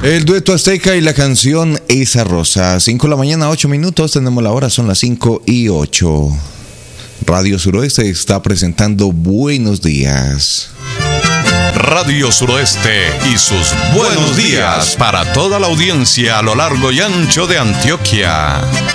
El dueto azteca y la canción Esa Rosa. 5 de la mañana, 8 minutos. Tenemos la hora, son las 5:08. Radio Suroeste está presentando Buenos Días. Radio Suroeste y sus buenos días para toda la audiencia a lo largo y ancho de Antioquia.